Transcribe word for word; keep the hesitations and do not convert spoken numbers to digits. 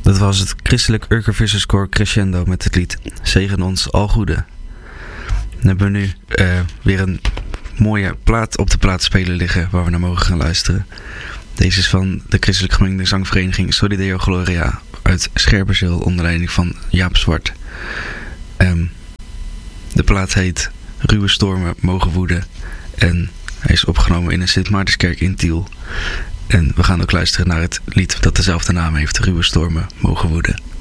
Dat was het Christelijk Urkervisserskoor Crescendo met het lied Zegen ons al goede. Dan hebben we nu uh, weer een mooie plaat op de plaatspeler liggen waar we naar mogen gaan luisteren. Deze is van de Christelijk Gemengde Zangvereniging Solideo Gloria uit Scherpenzeel onder leiding van Jaap Zwart. Um, de plaat heet Ruwe stormen mogen woeden en hij is opgenomen in een Sint Maartenskerk in Tiel. En we gaan ook luisteren naar het lied dat dezelfde naam heeft, Ruwe stormen mogen woeden.